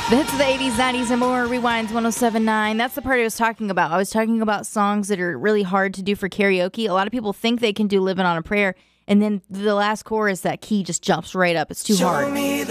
The hits of the 80s, 90s, and more. Rewinds 107.9. That's the part I was talking about. I was talking about songs that are really hard to do for karaoke. A lot of people think they can do Living on a Prayer, and then the last chorus, that key just jumps right up. It's too hard.